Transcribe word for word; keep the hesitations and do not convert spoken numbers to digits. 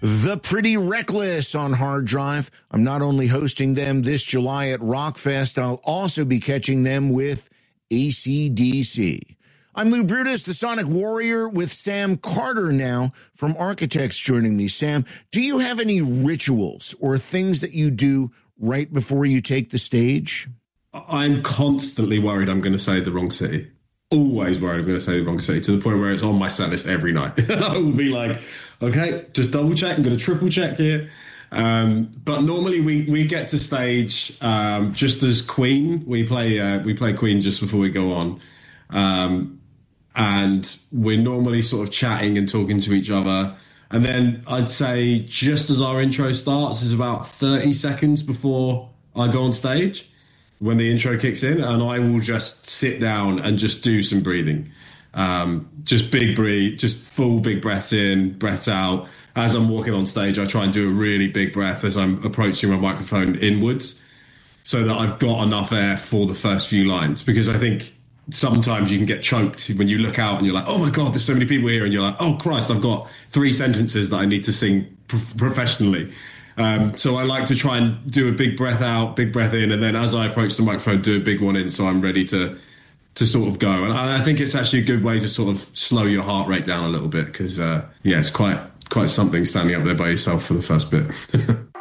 The Pretty Reckless on Hard Drive. I'm not only hosting them this July at Rockfest, I'll also be catching them with A C D C. I'm Lou Brutus, the Sonic Warrior, with Sam Carter now from Architects joining me. Sam, do you have any rituals or things that you do right before you take the stage? I'm constantly worried I'm going to say the wrong city. Always worried I'm going to say the wrong city, to the point where it's on my set list every night. I will be like, okay, just double check. I'm going to triple check here. Um, but normally we, we get to stage um, just as Queen. We play uh, we play Queen just before we go on. Um, and we're normally sort of chatting and talking to each other. And then I'd say just as our intro starts is about thirty seconds before I go on stage, when the intro kicks in, and I will just sit down and just do some breathing. Um, just big breathe, just full big breaths in, breaths out. As I'm walking on stage, I try and do a really big breath as I'm approaching my microphone inwards, so that I've got enough air for the first few lines. Because I think sometimes you can get choked when you look out and you're like, oh my God, there's so many people here. And you're like, oh Christ, I've got three sentences that I need to sing pro- professionally. Um, so I like to try and do a big breath out, big breath in, and then as I approach the microphone, do a big one in, so I'm ready to to sort of go. And I think it's actually a good way to sort of slow your heart rate down a little bit, because uh, yeah, it's quite quite something standing up there by yourself for the first bit.